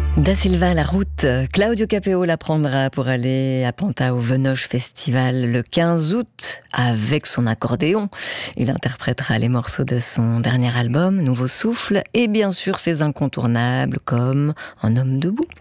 Da Silva, la route. Claudio Capeo la prendra pour aller à Panta au Venoche Festival le 15 août avec son accordéon. Il interprétera les morceaux de son dernier album, Nouveau Souffle, et bien sûr ses incontournables comme Un homme debout.